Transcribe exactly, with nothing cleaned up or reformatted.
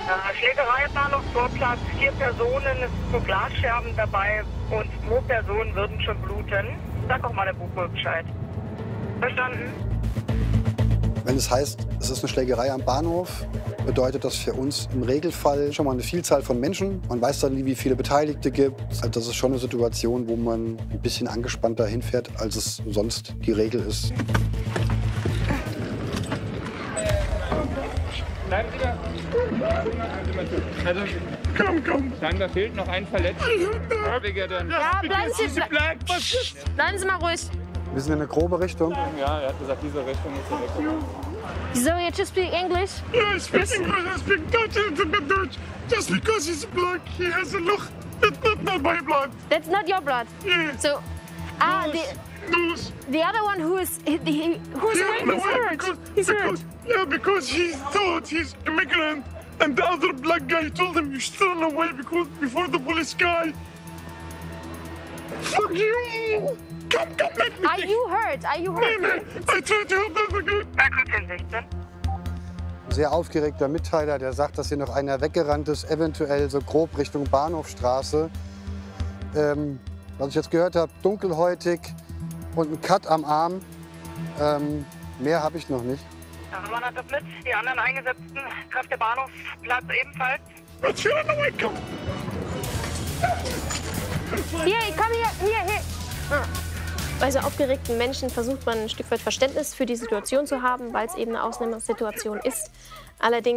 Äh, Schlägerei am Bahnhofsvorplatz, vier Personen, es sind Glasscherben dabei und zwei Personen würden schon bluten. Sag doch mal der Buchholz Bescheid. Verstanden? Wenn es heißt, es ist eine Schlägerei am Bahnhof, bedeutet das für uns im Regelfall schon mal eine Vielzahl von Menschen. Man weiß dann nie, wie viele Beteiligte gibt. Also das ist schon eine Situation, wo man ein bisschen angespannter hinfährt, als es sonst die Regel ist. Bleiben Sie da. Also, komm, komm. Scheinbar fehlt noch ein Verletzter. Ja, bleiben Sie, ble bleiben Sie mal ruhig. Wir sind in eine grobe Richtung. Ja, er hat gesagt, diese Richtung ist er weg. So, you just speak English? Yeah, I speak English, I speak Dutch and a bit Dutch. Just because he's black, he has a look. That's not, not my blood. That's not your blood. Yeah. So, ah, Nose, the, nose. the other one who is, he, he, who's Yeah, hurt, no, he's why? hurt. Because, He's because, hurt. yeah, because he thought he's immigrant, and the other black guy told him you should run away because before the police guy. Fuck you! Come, come, let me. Are you hurt? Are you Nee, hurt? nee, I tried to help them again. zehn sechzehn. Sehr aufgeregter Mitteiler, der sagt, dass hier noch einer weggerannt ist, eventuell so grob Richtung Bahnhofstraße. Ähm, was ich jetzt gehört habe, dunkelhäutig und ein Cut am Arm. Ähm, mehr habe ich noch nicht. Ja, man hat das mit. Die anderen Eingesetzten, Kraft der Bahnhofsplatz ebenfalls. Let's run away, come. Hier, komm hier, hier, hier. Bei so aufgeregten Menschen versucht man ein Stück weit Verständnis für die Situation zu haben, weil es eben eine Ausnahmesituation ist. Allerdings